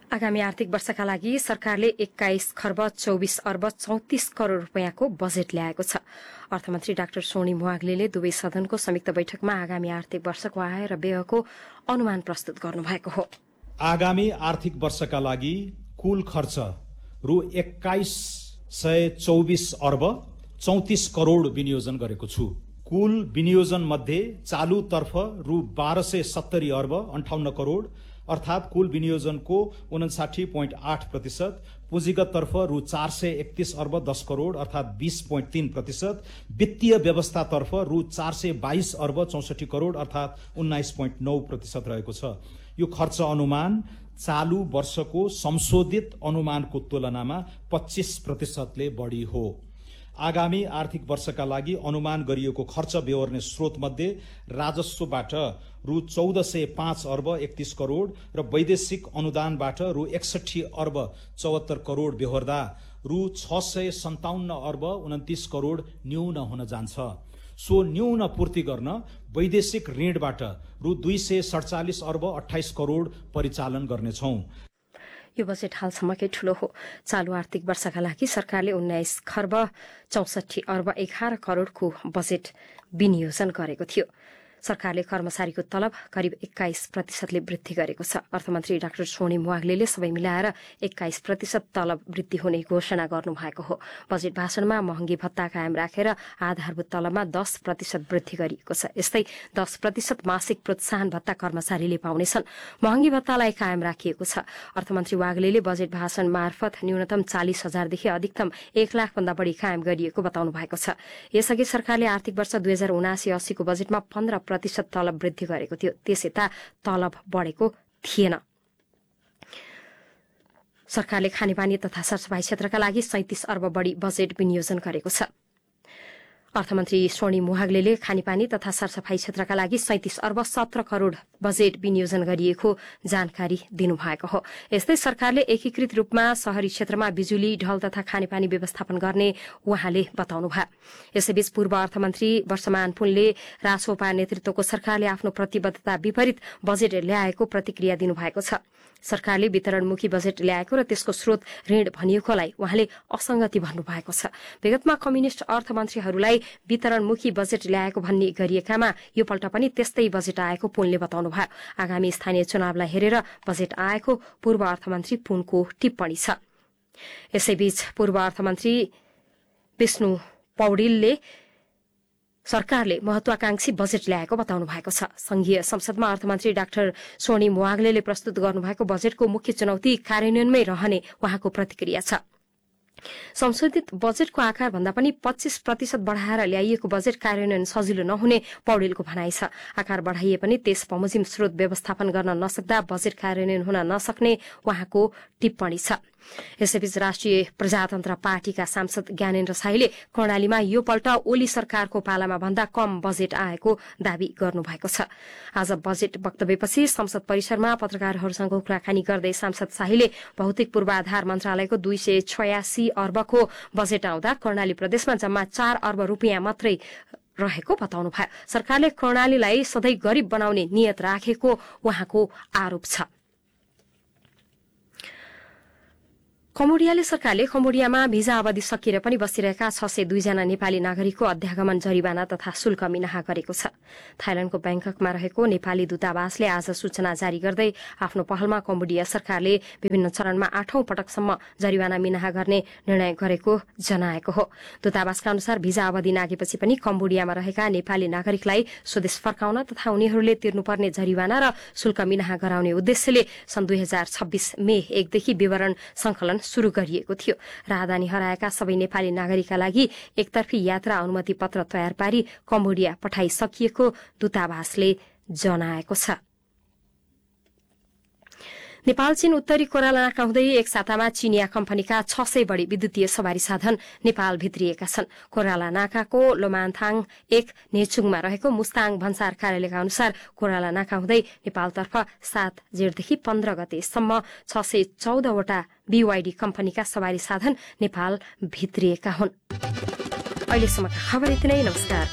आगामी आर्थिक वर्षका लागि सरकारले 21 खर्ब 24 अर्ब 34 करोड़ रूपियाँको बजेट ल्याएको छ। अर्थमन्त्री डाक्टर सोनी मुवाग्लेले दुवै सदनको संयुक्त बैठकमा आगामी आर्थिक वर्षको आय र व्ययको अनुमान प्रस्तुत गर्नुभएको हो। आगामी आर्थिक वर्षका लागि कुल खर्च रु 2124 अर्ब 34 करोड़ विनियोजन गरेको छु। कुल विनियोजन मध्ये चालुतर्फ रु 1270 अर्ब 58 करोड़ अर्थात कुल विनियोजनको 59.8%, पुँजीगत तर्फ रु 431 अर्ब 10 करोड़ अर्थात 20.3%, वित्तीय व्यवस्था तर्फ रु 422 अर्ब 64 करोड़ अर्थात 19.9% रहेको छ। यो खर्च अनुमान चालू वर्षको संशोधित अनुमानको तुलनामा 25% ले बढी हो। आगामी आर्थिक वर्षका लागि अनुमान गरिएको खर्च बेहोर्ने स्रोत मध्ये राजस्वबाट रु 1405 अर्ब 31 करोड़ र वैदेशिक अनुदानबाट रु 61 अर्ब 74 करोड़ बेहोर्दा रु 657 अर्ब 29 करोड़ न्यून हुन जान्छ। सो न्यून पूर्ति गर्न वैदेशिक ऋणबाट रु 247 अर्ब 28 करोड़ परिचालन गर्नेछौं। यो बजेट हालसम्मकै ठूलो हो। चालू आर्थिक वर्षका लागि सरकारले 19 खर्ब 64 अर्ब 11 करोड़को बजेट विनियोजन गरेको थियो। सरकारले कर्मचारीको तलब करिब 21% ले वृद्धि गरेको छ। अर्थमन्त्री डाक्टर सोनी मुवाग्लेले सबै मिलाएर 21% तलब वृद्धि हुने घोषणा गर्नुभएको हो। बजेट भाषणमा महँगी भत्ता कायम राखेर आधारभूत तलबमा 10% वृद्धि गरिएको छ। यस्तै 10% मासिक प्रोत्साहन भत्ता कर्मचारीले पाउनेछन्। महँगी भत्तालाई कायम राखिएको छ। अर्थमन्त्री वाग्लेले बजेट भाषण मार्फत न्यूनतम 40,000 देखि अधिकतम 1 लाख भन्दा बढ़ी कायम गरिएको बताउनु भएको छ। यसअघि सरकारले आर्थिक वर्ष 2079-80 को बजेटमा 15% तलब वृद्धि गरेको थियो। त्यसयता तलब बढ़ेको थिएन। सरकारले खानेपानी तथा सरसफाई क्षेत्रका लागि 37 अर्ब बढ़ी बजेट विनियोजन गरेको छ। अर्थमन्त्री सोनी मुवाग्लेले खानेपानी तथा सरसफाई क्षेत्रका लागि 37 अर्ब 17 करोड़ बजेट विनियोजन गरिएको जानकारी दिनुभएको हो। यस्तै सरकारले एकीकृत रूपमा शहरी क्षेत्रमा बिजुली, ढल तथा खानेपानी व्यवस्थापन गर्ने उहाँले बताउनुभयो। यसैबीच पूर्व अर्थमन्त्री वर्षमान पुनले रासोपा नेतृत्वको सरकारले आफ्नो प्रतिबद्धता विपरीत बजेट ल्याएको प्रतिक्रिया दिनुभएको छ। सरकारले वितरणमुखी बजेट ल्याएको र त्यसको स्रोत ऋण भनिएकोलाई उहाँले असंगति भन्नुभएको छ। विगतमा कम्युनिष्ट अर्थमन्त्रीहरूलाई वितरणमुखी बजेट ल्याएको भन्ने गरिएकामा यो पल्ट पनि त्यस्तै बजेट आएको पुनले बताउनुभयो। आगामी स्थानीय चुनावलाई हेरेर बजेट आएको पूर्व अर्थमन्त्री पुनको टिप्पणी छ। यसैबीच पूर्व अर्थमन्त्री विष्णु पौडेलले सरकारले महत्वाकांक्षी बजेट ल्याएको बताउनु भएको छ। संघीय संसदमा अर्थमन्त्री डाक्टर सोनी मुवाग्लेले प्रस्तुत गर्नुभएको बजेटको मुख्य चुनौती कार्यान्वयनमै रहने उहाँको प्रतिक्रिया छ। संशोधित बजेटको आकार भन्दा पनि 25% बढ़ाएर ल्याइएको बजेट कार्यान्वयन सजिलो नहुने पौडेलको भनाइ छ। आकार बढ़ाइए पनि त्यस बमोजिम स्रोत व्यवस्थापन गर्न नसक्दा बजेट कार्यान्वयन हुन नसक्ने उहाँको टिप्पणी छ। यसैबीच राष्ट्रिय प्रजातन्त्र पार्टीका सांसद ज्ञानेन्द्र शाहीले कर्णालीमा यो पल्ट ओली सरकारको पालामा भन्दा कम बजेट आएको दावी गर्नुभएको छ। आज बजेट वक्तव्यपछि संसद परिसरमा पत्रकारहरूसँग कुराकानी गर्दै सांसद शाहीले भौतिक पूर्वाधार मन्त्रालयको 286 अर्बको बजेट आउँदा कर्णाली प्रदेशमा जम्मा 4 अर्ब रूपियाँ मात्रै रहेको बताउनुभयो। सरकारले कर्णालीलाई सधैँ गरीब बनाउने नियत राखेको उहाँको आरोप छ। कम्बोडियाले सरकारले कम्बोडियामा भिजा अवधि सकिएर पनि बसिरहेका 602 जना नेपाली नागरिकको अध्यागमन जरिवाना तथा शुल्क मिनाहा गरेको छ। थाइल्याण्डको ब्याङ्ककमा रहेको नेपाली दूतावासले आज सूचना जारी गर्दै आफ्नो पहलमा कम्बोडिया सरकारले विभिन्न चरणमा 8औं पटकसम्म जरिवाना मिनाहा गर्ने निर्णय गरेको जनाएको हो। दूतावासका अनुसार भिजा अवधि नागेपछि पनि कम्बोडियामा रहेका नेपाली नागरिकलाई स्वदेश फर्काउन तथा उनीहरूले तिर्नुपर्ने जरिवाना र शुल्क मिनाहा गराउने उद्देश्यले सन् 2026 मे 1 देखि विवरण संकलन शुरू गरिएको थियो। राहदानी हराएका सबै नेपाली नागरिकका लागि एकतर्फी यात्रा अनुमति पत्र तयार पारी कम्बोडिया पठाइसकिएको दूतावासले जनाएको छ। नेपाल चीन उत्तरी कोराला नाका हुँदै एक सातामा चीनिया कम्पनीका 600 बढ़ी विद्युतीय सवारी साधन नेपाल भित्रिएका छन्। कोराला नाकाको लोमान्थाङ 1 नेचुङमा रहेको मुस्ताङ भन्सार कार्यालयका अनुसार कोराला नाका हुँदै नेपालतर्फ 7 जेठदेखि 15 गतेसम्म 614 वटा BYD कम्पनीका सवारी साधन नेपाल भित्रिएका हुन्। अहिलेसम्मका खबर यति नै। नमस्कार।